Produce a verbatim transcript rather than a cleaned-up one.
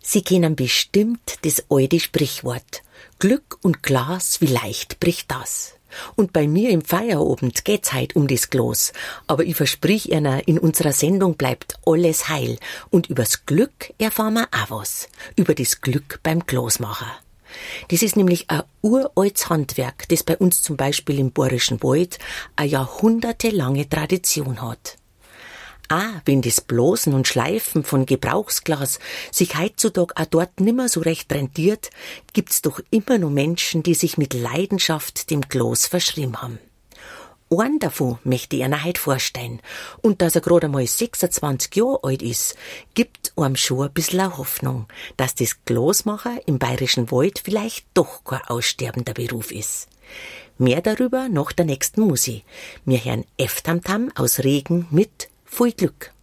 Sie kennen bestimmt das alte Sprichwort. Glück und Glas, wie leicht bricht das. Und bei mir im Feierabend geht's heut um das Glas. Aber ich versprich Ihnen, in unserer Sendung bleibt alles heil. Und übers Glück erfahren wir auch was. Über das Glück beim Glasmacher. Das ist nämlich ein uraltes Handwerk, das bei uns zum Beispiel im Bayerischen Wald eine jahrhundertelange Tradition hat. Auch wenn das Blasen und Schleifen von Gebrauchsglas sich heutzutage auch dort nimmer so recht rentiert, gibt's doch immer noch Menschen, die sich mit Leidenschaft dem Glas verschrieben haben. Einen davon möchte ich Ihnen heute vorstellen. Und dass er gerade einmal sechsundzwanzig Jahre alt ist, gibt einem schon ein bisschen Hoffnung, dass das Glasmacher im Bayerischen Wald vielleicht doch kein aussterbender Beruf ist. Mehr darüber nach der nächsten Musik. Wir hören F-Tam-Tam aus Regen mit Viel Glück.